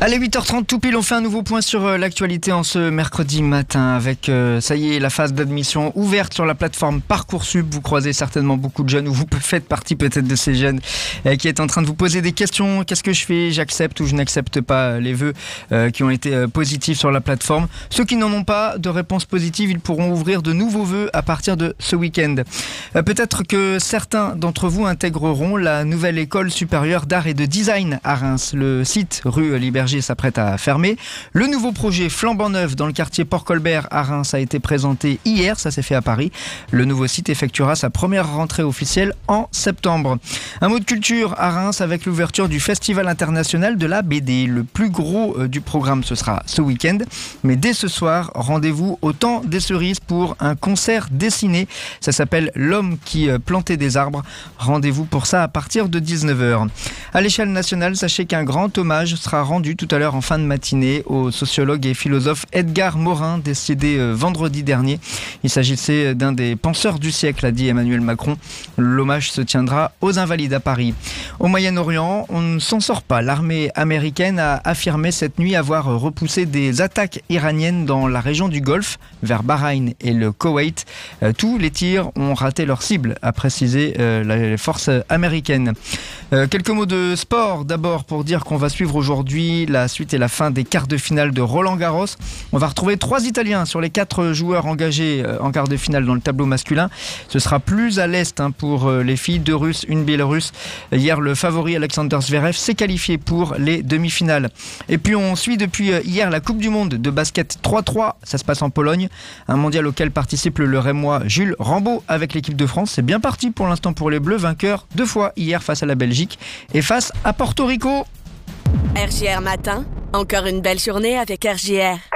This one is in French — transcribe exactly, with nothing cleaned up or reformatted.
Allez, huit heures trente tout pile, on fait un nouveau point sur euh, l'actualité en ce mercredi matin avec, euh, ça y est, la phase d'admission ouverte sur la plateforme Parcoursup. Vous croisez certainement beaucoup de jeunes, ou vous faites partie peut-être de ces jeunes euh, qui est en train de vous poser des questions. Qu'est-ce que je fais? J'accepte ou je n'accepte pas les vœux euh, qui ont été euh, positifs sur la plateforme. Ceux qui n'en ont pas de réponse positive, ils pourront ouvrir de nouveaux vœux à partir de ce week-end. Euh, peut-être que certains d'entre vous intégreront la nouvelle école supérieure d'art et de design à Reims. Le site rue Libergier s'apprête à fermer. Le nouveau projet flambant neuf dans le quartier Port-Colbert à Reims a été présenté hier, ça s'est fait à Paris. Le nouveau site effectuera sa première rentrée officielle en septembre. Un mot de culture à Reims avec l'ouverture du Festival international de la B D. Le plus gros du programme, ce sera ce week-end. Mais dès ce soir, rendez-vous au Temps des Cerises pour un concert dessiné. Ça s'appelle L'homme qui plantait des arbres. Rendez-vous pour ça à partir de dix-neuf heures. À l'échelle nationale, sachez qu'un grand hommage sera rendu tout à l'heure en fin de matinée au sociologue et philosophe Edgar Morin, décédé vendredi dernier. Il s'agissait d'un des penseurs du siècle, a dit Emmanuel Macron. L'hommage se tiendra aux Invalides à Paris. Au Moyen-Orient, on ne s'en sort pas. L'armée américaine a affirmé cette nuit avoir repoussé des attaques iraniennes dans la région du Golfe, vers Bahreïn et le Koweït. Euh, tous les tirs ont raté leur cible, a précisé euh, les forces américaines. Euh, quelques mots de sport d'abord pour dire qu'on va suivre aujourd'hui la suite et la fin des quarts de finale de Roland-Garros. On va retrouver trois Italiens sur les quatre joueurs engagés en quart de finale dans le tableau masculin. Ce sera plus à l'est hein, pour les filles, deux Russes, une Biélorusse. Hier, le favori Alexander Zverev s'est qualifié pour les demi-finales. Et puis on suit depuis hier la Coupe du Monde de basket trois trois. Ça se passe en Pologne. Un mondial auquel participe le Rémois Jules Rambaud avec l'équipe de France. C'est bien parti pour l'instant pour les Bleus, vainqueurs deux fois hier face à la Belgique et face à Porto Rico. R J R Matin, encore une belle journée avec R J R.